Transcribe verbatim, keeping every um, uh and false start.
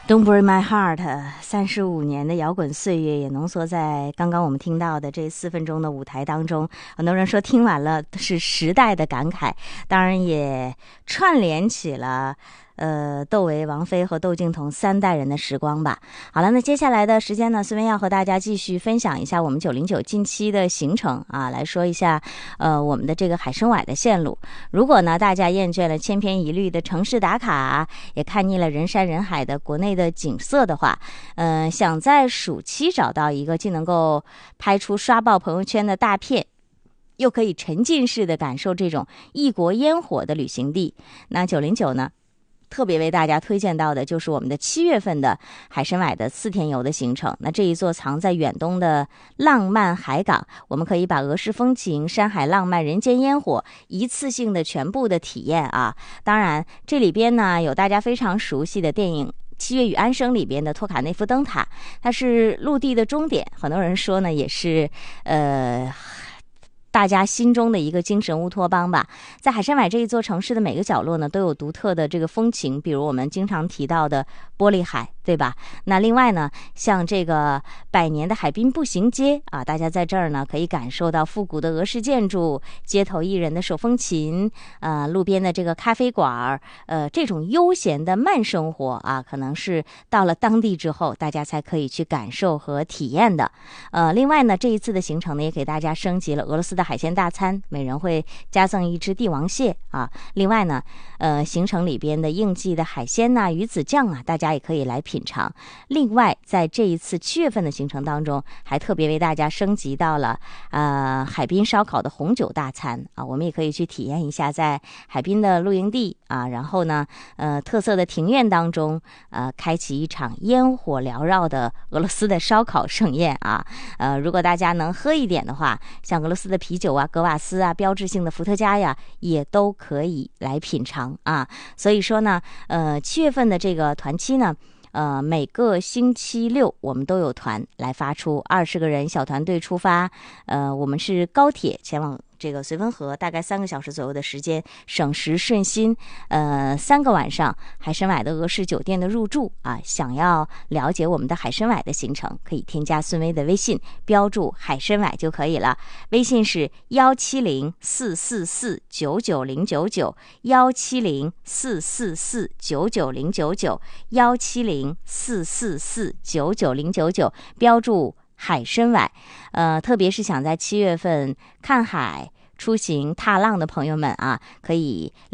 Don't Break My Heart， 三十五年的摇滚岁月也浓缩在刚刚我们听到的这四分钟的舞台当中。很多人说听完了是时代的感慨，当然也串联起了呃，窦唯、王菲和窦靖童三代人的时光吧。好了，那接下来的时间呢，思维要和大家继续分享一下我们九零九近期的行程啊，来说一下呃我们的这个海参崴的线路。如果呢大家厌倦了千篇一律的城市打卡，也看腻了人山人海的国内的景色的话，呃，想在暑期找到一个既能够拍出刷爆朋友圈的大片，又可以沉浸式的感受这种异国烟火的旅行地，那九零九呢特别为大家推荐到的就是我们的七月份的海参崴的四天游的行程。那这一座藏在远东的浪漫海港，我们可以把俄式风情、山海浪漫、人间烟火一次性的全部的体验啊。当然这里边呢有大家非常熟悉的电影《七月与安生》里边的托卡内夫灯塔，它是陆地的终点，很多人说呢也是呃大家心中的一个精神乌托邦吧。在海参崴这一座城市的每个角落呢都有独特的这个风情，比如我们经常提到的玻璃海，对吧？那另外呢像这个百年的海滨步行街啊，大家在这儿呢可以感受到复古的俄式建筑，街头艺人的手风琴，呃，路边的这个咖啡馆，呃，这种悠闲的慢生活啊，可能是到了当地之后大家才可以去感受和体验的。呃，另外呢这一次的行程呢也给大家升级了俄罗斯的海鲜大餐，每人会加赠一只帝王蟹啊。另外呢呃，行程里边的应季的海鲜呐、啊、鱼子酱啊，大家也可以来品尝。另外在这一次七月份的行程当中，还特别为大家升级到了呃海滨烧烤的红酒大餐啊，我们也可以去体验一下在海滨的露营地啊，然后呢呃特色的庭院当中呃开启一场烟火缭绕的俄罗斯的烧烤盛宴啊。呃如果大家能喝一点的话，像俄罗斯的啤酒啊、格瓦斯啊、标志性的伏特加呀，也都可以来品尝啊。所以说呢呃七月份的这个团期呢呃，每个星期六我们都有团来发出，二十个人小团队出发，呃，我们是高铁前往这个绥芬河，大概三个小时左右的时间，省时顺心。呃，三个晚上海参崴的俄式酒店的入住啊，想要了解我们的海参崴的行程，可以添加孙薇的微信，标注海参崴就可以了。微信是幺七零四四四九九零九九，幺七零四四四九九零九九，幺七零四四四九九零九九，标注海参崴。呃，特别是想在七月份看海、出行、踏浪的朋友们啊，可以